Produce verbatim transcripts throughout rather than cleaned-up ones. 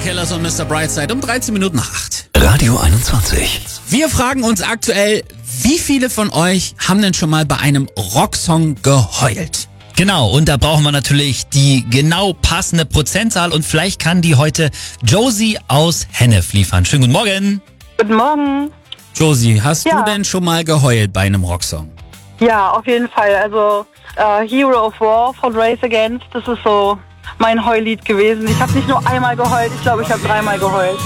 Killers und Mister Brightside um dreizehn Minuten nach acht. Radio einundzwanzig. Wir fragen uns aktuell, wie viele von euch haben denn schon mal bei einem Rocksong geheult? Genau, und da brauchen wir natürlich die genau passende Prozentzahl und vielleicht kann die heute Josie aus Hennef liefern. Schönen guten Morgen. Guten Morgen. Josie, hast Ja. du denn schon mal geheult bei einem Rocksong? Ja, auf jeden Fall. Also äh, Hero of War von Race Against, das ist so mein Heullied gewesen. Ich habe nicht nur einmal geheult, ich glaube, ich habe dreimal geheult.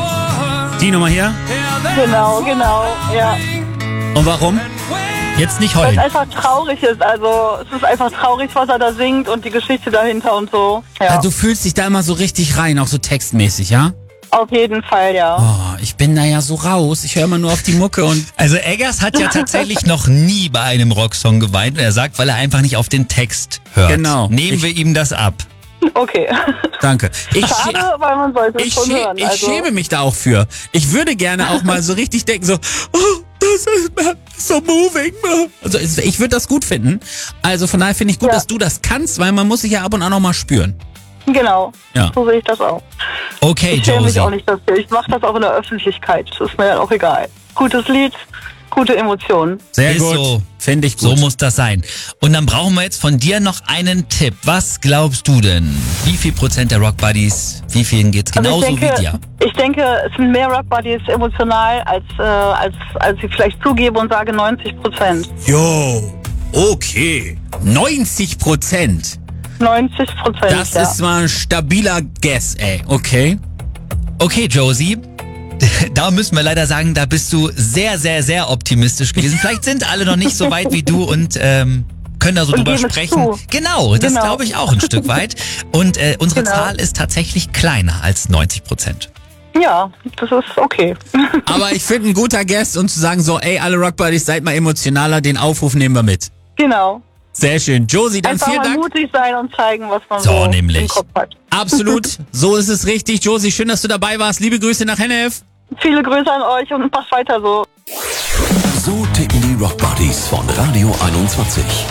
Die Nummer hier? Genau, genau, ja. Und warum? Jetzt nicht Weil es heulen. einfach traurig ist. Also es ist einfach traurig, was er da singt und die Geschichte dahinter und so. Ja, Also, du fühlst dich da immer so richtig rein, auch so textmäßig, ja? auf jeden Fall, ja. Oh, ich bin da ja so raus. Ich höre immer nur auf die Mucke und... Also Eggers hat ja tatsächlich noch nie bei einem Rocksong geweint und er sagt, weil er einfach nicht auf den Text hört. Genau. Nehmen Ich- wir ihm das ab. Okay. Danke. Ich, schä- Schade, weil man sollte es ich, schon schä- hören. ich Also, schäme mich da auch für. Ich würde gerne auch mal so richtig denken, so, oh, das ist so moving. Also es- ich würde das gut finden. Also von daher finde ich gut, Ja. dass du das kannst, weil man muss sich ja ab und an auch mal spüren. genau, Ja. so sehe ich das auch. Okay, Ich schäme mich Josie. auch nicht dafür. Ich mache das auch in der Öffentlichkeit. Das ist mir dann auch egal. Gutes Lied, gute Emotionen. Sehr Ist gut. so. Finde ich gut. So muss das sein. Und dann brauchen wir jetzt von dir noch einen Tipp. Was glaubst du denn? Wie viel Prozent der Rock Buddies, wie vielen geht's Also genauso ich denke, wie dir? Ich denke, es sind mehr Rock Buddies emotional, als, äh, als, als ich vielleicht zugebe und sage neunzig Prozent. Jo, okay. neunzig Prozent. neunzig Prozent, Das ja. ist mal ein stabiler Guess, ey. Okay. Okay, Josie. Da müssen wir leider sagen, da bist du sehr, sehr, sehr optimistisch gewesen. Vielleicht sind alle noch nicht so weit wie du und ähm, können da so Und drüber geben es sprechen. zu. Genau, das Genau. glaube ich auch ein Stück weit. Und äh, unsere Genau. Zahl ist tatsächlich kleiner als neunzig Prozent. Ja, das ist okay. Aber ich finde ein guter Guess, um zu sagen so, ey, alle Rock Buddies, seid mal emotionaler, den Aufruf nehmen wir mit. Genau. Sehr schön. Josie, dann Einfach vielen mal Dank. mutig sein und zeigen, was man So, so, nämlich. im Kopf hat. Absolut, so ist es richtig. Josie, schön, dass du dabei warst. Liebe Grüße nach Hennef. Viele Grüße an euch und macht weiter so. So ticken die Rock Buddies von Radio einundzwanzig.